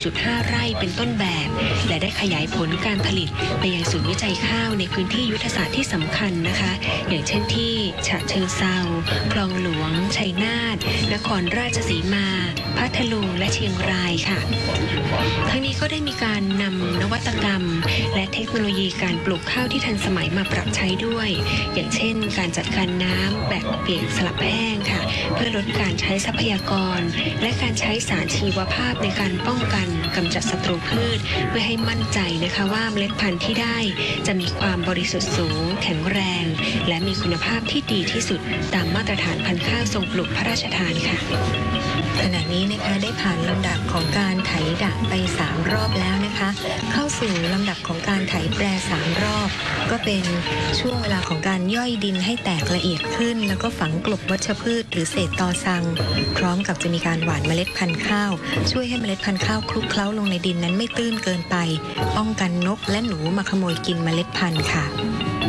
1.5 ไร่เป็นต้นแบบและได้ขยายผลการผลิตไปยังศูนย์วิจัยข้าวในพื้นที่ยุทธศาสตร์ที่สำคัญนะคะอย่างเช่นที่ฉะเชิงเทราคลองหลวงชัยนาทนครราชสีมาพัทลุงและเชียงรายค่ะทั้งนี้ก็ได้มีการนำนวัตกรรมและเทคโนโลยีการปลูกข้าวที่ทันสมัยมาปรับใช้ด้วยอย่างเช่นการจัดการน้ำแบบเปียกสลับแห้งค่ะเพื่อลดการใช้ทรัพยากรและการใช้สารชีวภาพในการป้องกันกำจัดศัตรูพืชเพื่อให้มั่นใจนะคะว่าเมล็ดพันธุ์ที่ได้จะมีความบริสุทธิ์สูงแข็งแรงและมีคุณภาพที่ดีที่สุดตามมาตรฐานพันธุ์ข้าวทรงปลูกพระราชทานค่ะขณะนี้นะคะได้ผ่านลำดับของการไถดะไป3 รอบแล้วนะคะเข้าสู่ลำดับของการไถแปร3 รอบก็เป็นช่วงเวลาของการย่อยดินให้แตกละเอียดขึ้นแล้วก็ฝังกลบวัชพืชหรือเศษตอซังพร้อมกับจะมีการหว่านเมล็ดพันธุ์ข้าวช่วยให้เมล็ดพันธุ์ข้าวคลุกเคล้าลงในดินนั้นไม่ตื้นเกินไปป้องกันนกและหนูมาขโมยกินเมล็ดพันธุ์ค่ะ